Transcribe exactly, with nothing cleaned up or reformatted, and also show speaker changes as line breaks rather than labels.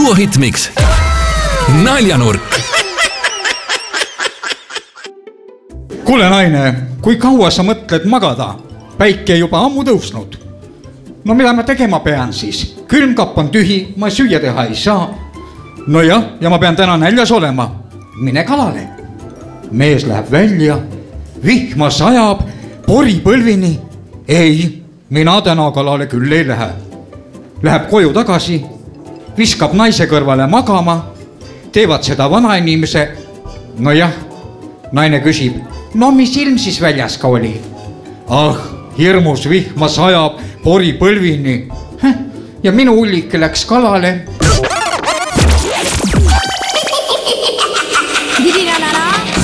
duohitmiks Naljanurk.
Kuule naine, kui kaua sa mõtled magada? Päike juba ammu tõusnud. No mida ma tegema pean siis? Külmkapp on tühi, ma süüa teha ei saa. No jah, ja ma pean täna näljas olema. Mine kalale. Mees läheb välja, vihma sajab, pori põlvini. Ei, mina täna kalale küll ei lähe. Läheb koju tagasi, viskab naise kõrvale magama, teevad seda vanainimese. No jah, naine küsib, no mis ilm siis väljas ka oli? Ah, hirmus vihma sajab, pori põlvini. Ja minu ullike läks kalale.